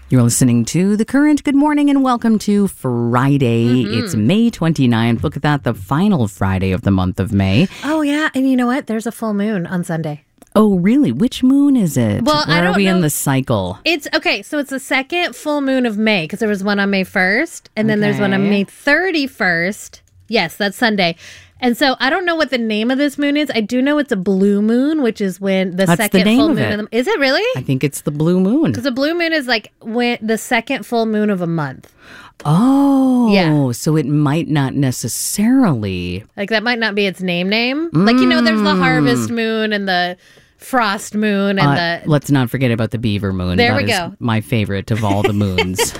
You're listening to The Current. Good morning and welcome to Friday. It's May 29th. Look at that, the final Friday of the month of May. Oh, yeah. And you know what? There's a full moon on Sunday. Oh, really? Which moon is it? Well, Where I don't are we know. in the cycle? It's okay. So it's the second full moon of May because there was one on May 1st and then there's one on May 31st. Yes, that's Sunday. And so I don't know what the name of this moon is. I do know it's a blue moon, which is when the That's second the name full of moon. it. Is it really? I think it's the blue moon. Because the blue moon is like when the second full moon of a month. Oh, Yeah. So it might not necessarily. Like that might not be its name. Like, you know, there's the harvest moon and the frost moon and Let's not forget about the beaver moon. There That we is go. my favorite of all the moons.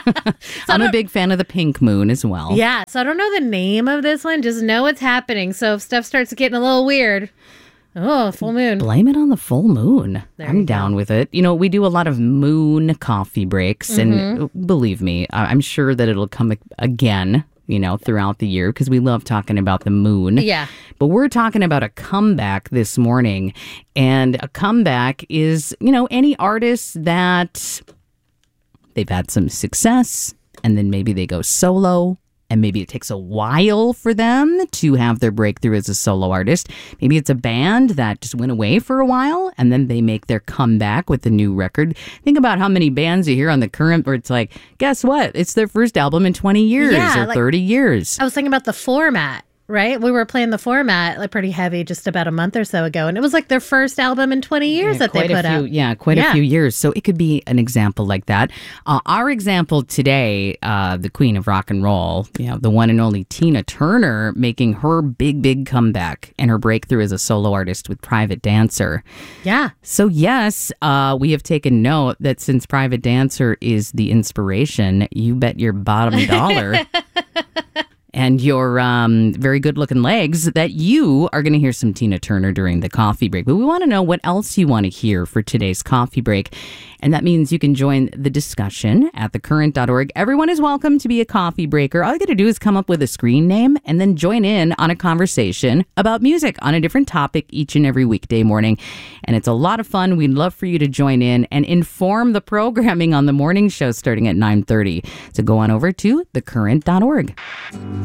I'm a big fan of the pink moon as well. Yeah, so I don't know the name of this one. Just know it's happening. So if stuff starts getting a little weird, full moon. Blame it on the full moon. There I'm you down with it. You know, we do a lot of moon coffee breaks, and believe me, I'm sure that it'll come again, you know, throughout the year because we love talking about the moon. Yeah. But we're talking about a comeback this morning, and a comeback is, you know, any artist that they've had some success, and then maybe they go solo, and maybe it takes a while for them to have their breakthrough as a solo artist. Maybe it's a band that just went away for a while, and then they make their comeback with a new record. Think about how many bands you hear on The Current where it's like, guess what? It's their first album in 20 years Yeah, or like- 30 years. I was thinking about the format, right? We were playing the format like pretty heavy just about a month or so ago, and it was like their first album in 20 years that they put out. Yeah, quite a few years. So it could be an example like that. Our example today, the queen of rock and roll, you know, the one and only Tina Turner, making her big comeback and her breakthrough as a solo artist with Private Dancer. Yeah. So yes, we have taken note that since Private Dancer is the inspiration, you bet your bottom dollar and your very good-looking legs that you are going to hear some Tina Turner during the coffee break. But we want to know what else you want to hear for today's coffee break. And that means you can join the discussion at thecurrent.org. Everyone is welcome to be a coffee breaker. All you got to do is come up with a screen name and then join in on a conversation about music on a different topic each and every weekday morning. And it's a lot of fun. We'd love for you to join in and inform the programming on the morning show starting at 9:30. So go on over to thecurrent.org.